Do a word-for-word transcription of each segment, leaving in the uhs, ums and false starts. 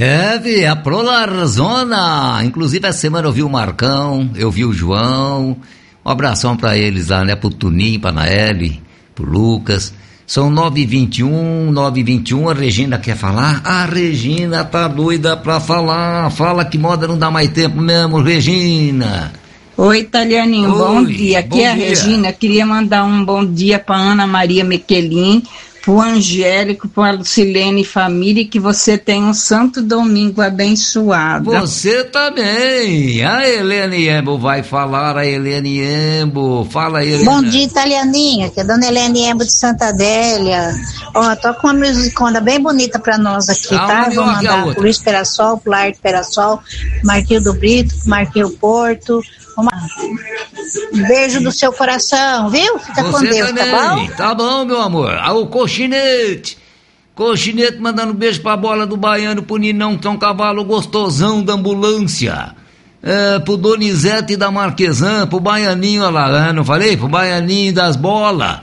É, vi, a Prolarzona. Inclusive, essa semana eu vi o Marcão, eu vi o João. Um abração pra eles lá, né? Pro Tuninho, pra Naeli, pro Lucas. São nove e vinte e um, nove e vinte e um, a Regina quer falar? A Regina tá doida pra falar. Fala que moda não dá mais tempo mesmo, Regina. Oi, Italianinho, Oi, bom dia. Aqui bom é a dia. Regina. Queria mandar um bom dia pra Ana Maria Mequelin, pro Angélico, pro Lucilene e família, e que você tenha um santo domingo abençoado. Você também. A Helene Embo vai falar, a Helene Embo. Fala, Helene. Bom dia, Italianinha, que é a dona Helene Embo de Santa Adélia. Ó, toca uma musicona bem bonita pra nós aqui, Ah, tá? uma Vou melhor que a mandar outra. pro Luiz Perassol, pro Laerte Perassol, Marquinho do Brito, Marquinho Porto. Uma... Um beijo do seu coração, viu? Fica com Você Deus, também. tá bom? Tá bom, meu amor. Ah, o Coxinete. Coxinete mandando beijo pra bola do Baiano, pro Ninão, que é um cavalo gostosão da ambulância. É, pro Donizete da Marquesan, pro Baianinho, olha lá, não falei? Pro Baianinho das bolas.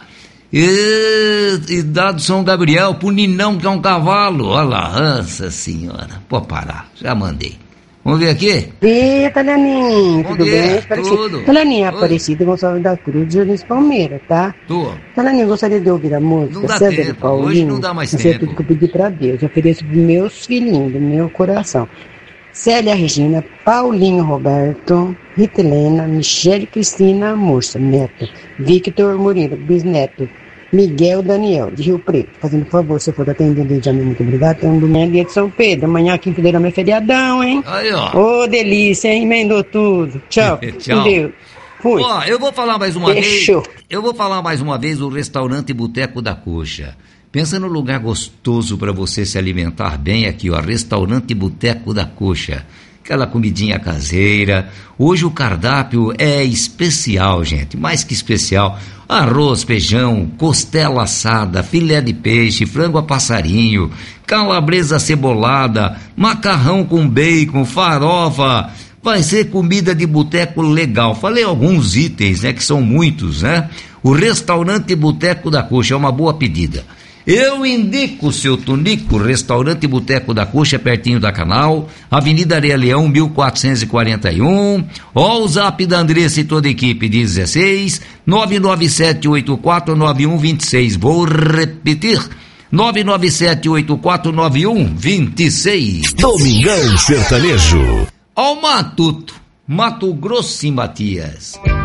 E, e dado São Gabriel, pro Ninão, que é um cavalo, olha lá, nossa senhora. Pode parar, já mandei. Vamos ver aqui? E Italianinho, Bom tudo dia, bem? Aparecido. tudo. Italianinho, Oi. Aparecido Gonçalves da Cruz, de Juiz Palmeira, tá? Tô. Italianinho, gostaria de ouvir a música Não dá César tempo, do Paulinho. hoje não dá mais Isso é tempo. tudo que eu pedi pra Deus. Eu ofereço pros meus filhinhos, do meu coração. Célia Regina, Paulinho Roberto, Rita Helena, Michele Cristina Moça, neto, Victor Murilo, bisneto, Miguel Daniel, de Rio Preto. Fazendo por favor, se eu for atendendo, já muito obrigado. Tem um domingo dia de São Pedro. Amanhã, quinta-feira, é feriadão, hein? Aí, ó. Ô, delícia, hein? Emendou tudo. Tchau. Tchau. Com Deus. Fui. Ó, eu vou falar mais uma Fechou. vez. Eu vou falar mais uma vez o restaurante Boteco da Coxa. Pensa no lugar gostoso para você se alimentar bem aqui, ó. Restaurante Boteco da Coxa. Aquela comidinha caseira. Hoje o cardápio é especial, gente. Mais que especial. Arroz, feijão, costela assada, filé de peixe, frango a passarinho, calabresa cebolada, macarrão com bacon, farofa. Vai ser comida de boteco legal. Falei alguns itens, né, que são muitos, né? O restaurante Boteco da Coxa é uma boa pedida. Eu indico, seu Tonico, restaurante Boteco da Coxa, pertinho da Canal, Avenida Areia Leão, mil quatrocentos e quarenta e um. Ó, o zap da Andressa e toda a equipe, dezesseis, nove nove sete oito quatro nove um dois seis. Vou repetir, nove nove sete oito quatro nove um dois seis. Domingão Sertanejo. Ó, o Matuto, Mato Grosso e Matias.